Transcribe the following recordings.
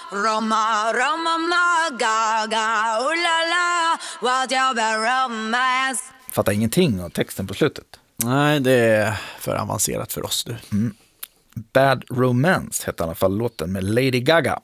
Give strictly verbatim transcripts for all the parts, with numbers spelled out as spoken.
Roma, Roma, ma, gaga, oh la la, what you romance. Fattar ingenting av texten på slutet. Nej, det är för avancerat för oss du. Mm. Bad Romance heter i alla fall låten med Lady Gaga.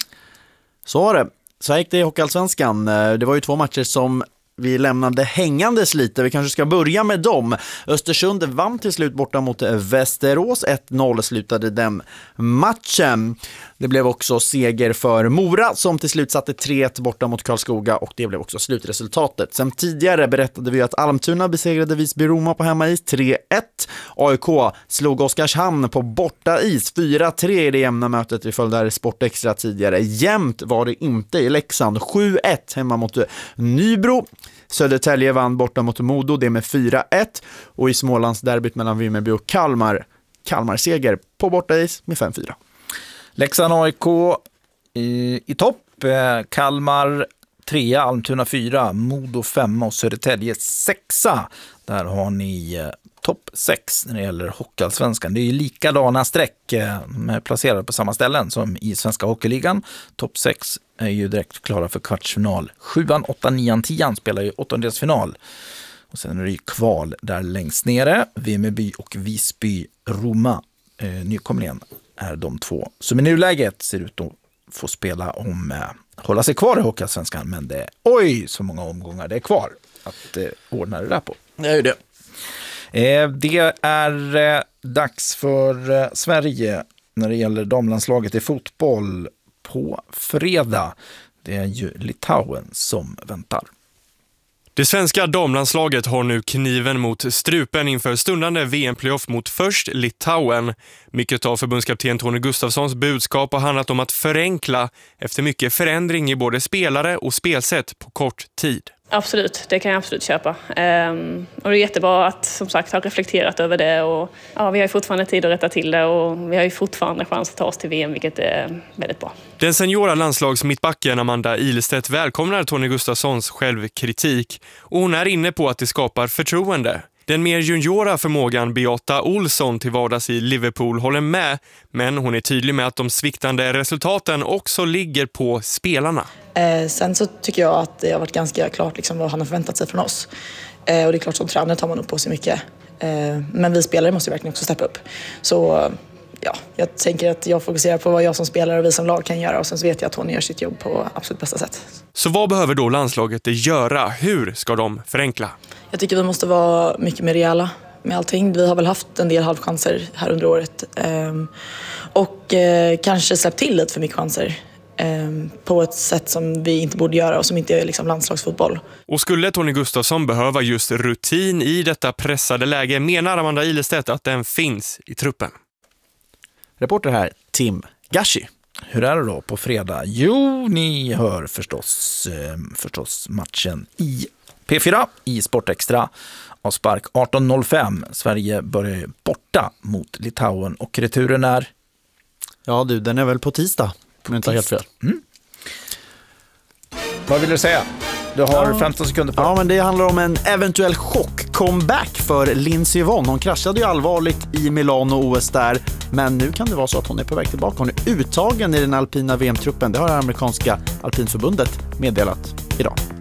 Så var det. Så här gick det i Hockeyallsvenskan. Det var ju två matcher som vi lämnade hängandes lite. Vi kanske ska börja med dem. Östersund vann till slut borta mot Västerås. ett noll slutade den matchen. Det blev också seger för Mora som till slut satte tre ett borta mot Karlskoga och det blev också slutresultatet. Sen tidigare berättade vi att Almtuna besegrade Visby Roma på hemmais tre ett. A I K slog Oskarshamn på bortais fyra tre i det jämna mötet. Vi följde där Sport Extra tidigare. Jämnt var det inte i Leksand. sju ett hemma mot Nybro. Södertälje vann borta mot Modo, det med fyra ett. Och i Smålands derbyt mellan Vimmerby och Kalmar, Kalmar seger på bortais med fem fyra. Leksand A I K i, i topp, Kalmar trea, Almtuna fyra, Modo femma och Södertälje sexa. Där har ni eh, topp sex när det gäller Hockeyallsvenskan. Det är ju likadana streck eh, placerade på samma ställen som i Svenska Hockeyligan. Topp sex är ju direkt klara för kvartsfinal. Sjuan, åttan, nian, tian spelar ju åttondelsfinal. Och sen är det ju kval där längst nere. Vimmerby och Visby Roma, eh, nykomlingen, är de två som i nuläget ser ut att få spela om eh, hålla sig kvar i Hockeyallsvenskan. Men det är oj så många omgångar det är kvar att eh, ordna det där på. Det är ju det. Eh, det är eh, dags för eh, Sverige när det gäller damlandslaget i fotboll på fredag. Det är ju Litauen som väntar. Det svenska damlandslaget har nu kniven mot strupen inför stundande V M-playoff mot först Litauen. Mycket av förbundskapten Tony Gustafssons budskap har handlat om att förenkla efter mycket förändring i både spelare och spelsätt på kort tid. Absolut, det kan jag absolut köpa. Ehm, och det är jättebra att som sagt ha reflekterat över det. Och, ja, vi har ju fortfarande tid att rätta till det och vi har ju fortfarande chans att ta oss till V M, vilket är väldigt bra. Den seniora landslagsmittbacken Amanda Ilestedt välkomnar Tony Gustafssons självkritik och hon är inne på att det skapar förtroende. Den mer juniora förmågan Beata Olsson till vardags i Liverpool håller med, men hon är tydlig med att de sviktande resultaten också ligger på spelarna. Eh, sen så tycker jag att det har varit ganska klart liksom, vad han har förväntat sig från oss. Eh, och det är klart som tränare tar man upp på sig mycket. Eh, men vi spelare måste verkligen också steppa upp. Så ja, jag tänker att jag fokuserar på vad jag som spelare och vi som lag kan göra. Och sen så vet jag att hon gör sitt jobb på absolut bästa sätt. Så vad behöver då landslaget göra? Hur ska de förenkla? Jag tycker vi måste vara mycket mer rejäla med allting. Vi har väl haft en del halvchanser här under året. Eh, och eh, kanske släppt till lite för mycket chanser. På ett sätt som vi inte borde göra och som inte är liksom landslagsfotboll. Och skulle Tony Gustafsson behöva just rutin i detta pressade läge menar Amanda Ilestedt att den finns i truppen. Reporter här, Tim Gashi. Hur är det då på fredag? Jo, ni hör förstås, eh, förstås matchen i P fyra i Sport Extra av spark arton noll fem. Sverige börjar borta mot Litauen och returen är... Ja du, den är väl på tisdag. På inte helt fel. Mm. Vad vill du säga? Du har ja. femton sekunder på. Ja, men det handlar om en eventuell chock-comeback för Lindsey Vonn. Hon kraschade ju allvarligt i Milano O S där. Men nu kan det vara så att hon är på väg tillbaka. Hon är uttagen i den alpina V M-truppen. Det har det amerikanska alpinförbundet meddelat idag.